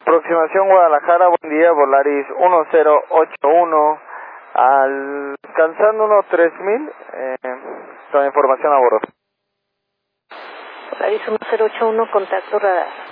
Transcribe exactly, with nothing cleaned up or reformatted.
Aproximación Guadalajara, buen día, Volaris uno cero ocho uno, alcanzando unos tres mil, eh, toda información a bordo. Volaris uno cero ocho uno, contacto radar.